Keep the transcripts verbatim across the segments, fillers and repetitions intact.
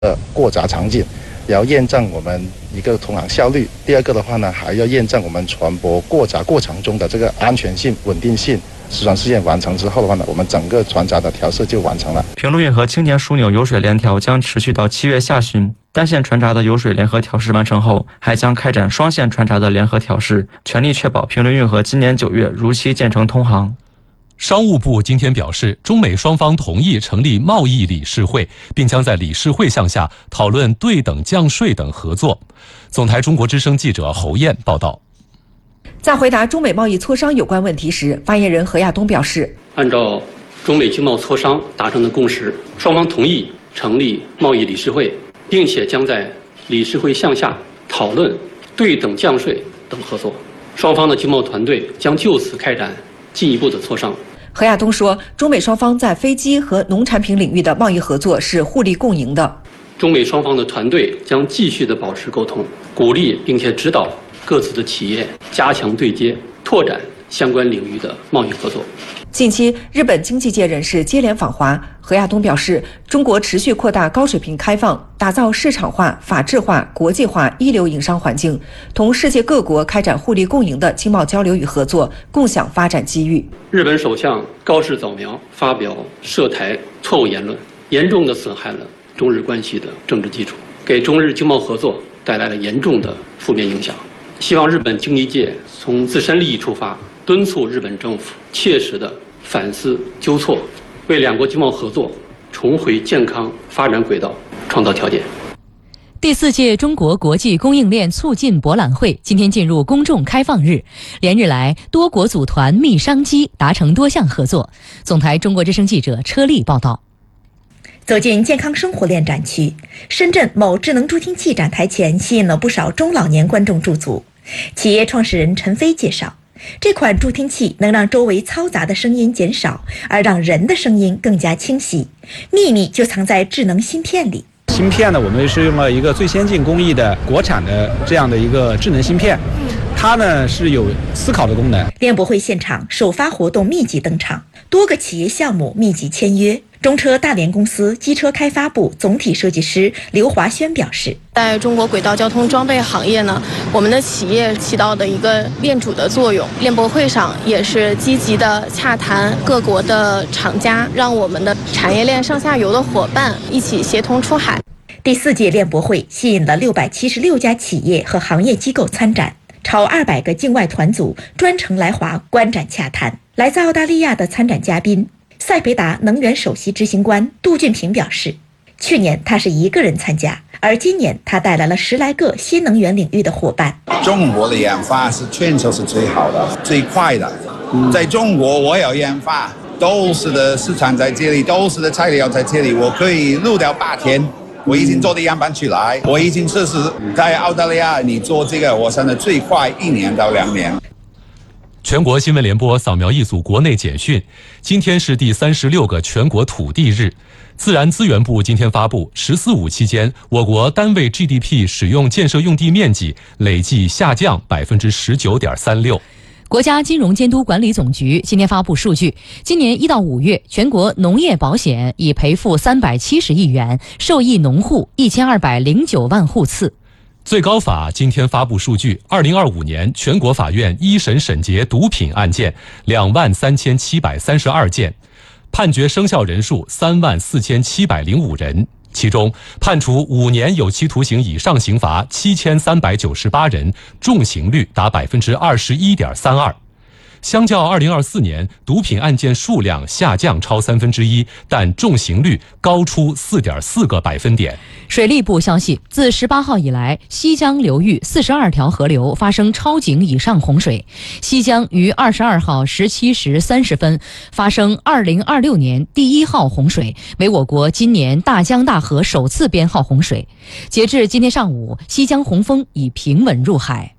呃过闸场景，也要验证我们一个通航效率。第二个的话呢，还要验证我们船舶过闸过程中的这个安全性、稳定性。实船试验完成之后的话呢，我们整个船闸的调试就完成了。 平陆运河青年枢纽油水联调将持续到七月下旬，单线船闸的油水联合调试完成后，还将开展双线船闸的联合调试，全力确保平陆运河今年九月如期建成通航。 商务部今天表示，中美双方同意成立贸易理事会，并将在理事会项下讨论对等降税等合作。总台中国之声记者侯燕报道。 在回答中美贸易磋商有关问题时，发言人何亚东表示， 按照中美经贸磋商达成的共识，双方同意成立贸易理事会，并且将在理事会项下讨论对等降税等合作。双方的经贸团队将就此开展进一步的磋商。 何亚东说，中美双方在飞机和农产品领域的贸易合作是互利共赢的。 中美双方的团队将继续的保持沟通，鼓励并且指导各自的企业加强对接，拓展相关领域的贸易合作。 近期，日本经济界人士接连访华。何亚东表示，中国持续扩大高水平开放，打造市场化、法治化、国际化一流营商环境，同世界各国开展互利共赢的经贸交流与合作，共享发展机遇。 日本首相高市早苗发表涉台错误言论，严重的损害了中日关系的政治基础，给中日经贸合作带来了严重的负面影响。希望日本经济界从自身利益出发，敦促日本政府切实的反思纠错，为两国经贸合作重回健康发展轨道创造条件。 第四届中国国际供应链促进博览会今天进入公众开放日，连日来多国组团密商机，达成多项合作。总台中国之声记者车丽报道。 走进健康生活链展区，深圳某智能助听器展台前吸引了不少中老年观众驻足。企业创始人陈飞介绍，这款助听器能让周围嘈杂的声音减少，而让人的声音更加清晰。秘密就藏在智能芯片里。 芯片呢，我们是用了一个最先进工艺的国产的这样的一个智能芯片，它呢是有思考的功能。 联博会现场首发活动密集登场，多个企业项目密集签约。中车大连公司机车开发部总体设计师刘华轩表示， 在中国轨道交通装备行业呢，我们的企业起到的一个链主的作用。联博会上也是积极的洽谈各国的厂家，让我们的产业链上下游的伙伴一起协同出海。 第四届联博会吸引了六百七十六家企业和行业机构参展，超二百个境外团组专程来华观展洽谈。来自澳大利亚的参展嘉宾赛培达能源首席执行官杜俊平表示，去年他是一个人参加，而今年他带来了十来个新能源领域的伙伴。 中国的研发是全球是最好的、最快的。在中国，我有研发，都是的市场在这里，都是的材料在这里，我可以录掉八天。我已经做的样板出来，我已经测试在澳大利亚，你做这个，我现在最快一年到两年。 全国新闻联播扫描一组国内简讯。今天是第三十六个全国土地日。自然资源部今天发布，十四五期间，我国单位 G D P 使用建设用地面积累计下降百分之十九点三六。 国家金融监督管理总局今天发布数据，今年一到五月，全国农业保险已赔付三百七十亿元，受益农户一千二百零九万户次。 最高法今天发布数据，二零二五年全国法院一审审结毒品案件两万三千七百三十二件，判决生效人数三万四千七百零五人，其中判处五年有期徒刑以上刑罚七千三百九十八人，重刑率达百分之二十一点三二。相较二零二四年，毒品案件数量下降超三分之一，但重刑率高出四点四个百分点。 水利部消息，自十八号以来，西江流域四十二条河流发生超警以上洪水。西江于二十二号十七时三十分发生二零二六年第一号洪水，为我国今年大江大河首次编号洪水。截至今天上午，西江洪峰已平稳入海。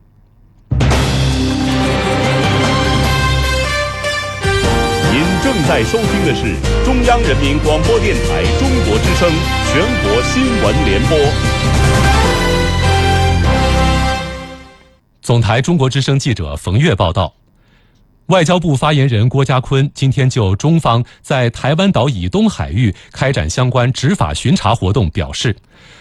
正在收听的是中央人民广播电台中国之声全国新闻联播。 总台中国之声记者冯月报道， 外交部发言人郭家坤今天就中方在台湾岛以东海域开展相关执法巡查活动表示，